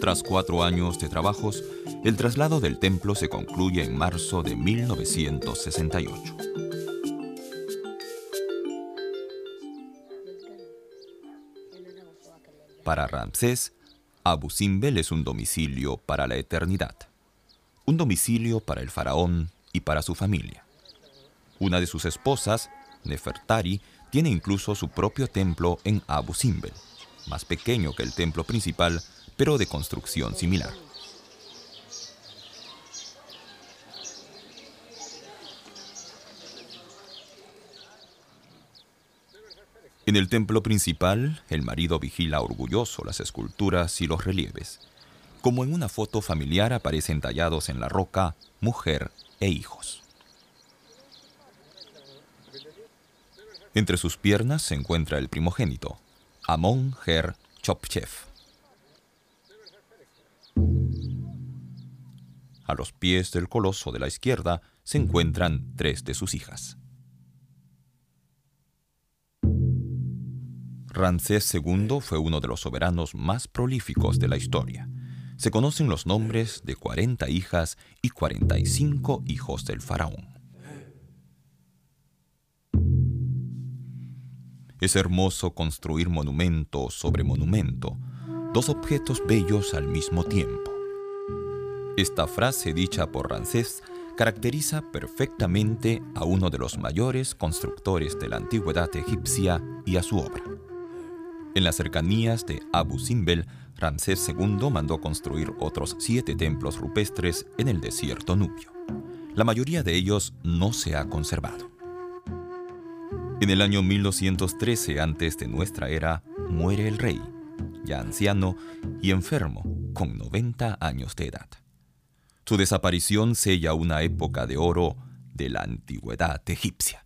Tras 4 años de trabajos, el traslado del templo se concluye en marzo de 1968. Para Ramsés, Abu Simbel es un domicilio para la eternidad. Un domicilio para el faraón y para su familia. Una de sus esposas, Nefertari, tiene incluso su propio templo en Abu Simbel, más pequeño que el templo principal, pero de construcción similar. En el templo principal, el marido vigila orgulloso las esculturas y los relieves. Como en una foto familiar aparecen tallados en la roca mujer e hijos. Entre sus piernas se encuentra el primogénito, Amon-Her-Chopchef. A los pies del coloso de la izquierda se encuentran 3 de sus hijas. Ramsés II fue uno de los soberanos más prolíficos de la historia. Se conocen los nombres de 40 hijas y 45 hijos del faraón. Es hermoso construir monumento sobre monumento, 2 objetos bellos al mismo tiempo. Esta frase dicha por Ramsés caracteriza perfectamente a uno de los mayores constructores de la antigüedad egipcia y a su obra. En las cercanías de Abu Simbel, Ramsés II mandó construir otros 7 templos rupestres en el desierto nubio. La mayoría de ellos no se ha conservado. En el año 1213 antes de nuestra era, muere el rey, ya anciano y enfermo, con 90 años de edad. Su desaparición sella una época de oro de la antigüedad egipcia.